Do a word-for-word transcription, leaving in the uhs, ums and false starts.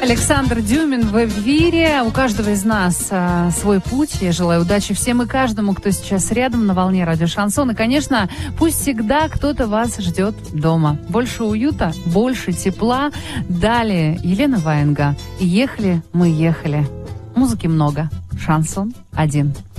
Александр Дюмин в эфире. У каждого из нас а, свой путь. Я желаю удачи всем и каждому, кто сейчас рядом на волне радио Шансон. И, конечно, пусть всегда кто-то вас ждет дома. Больше уюта, больше тепла. Далее Елена Ваенга. И ехали мы ехали. Музыки много. Шансон один.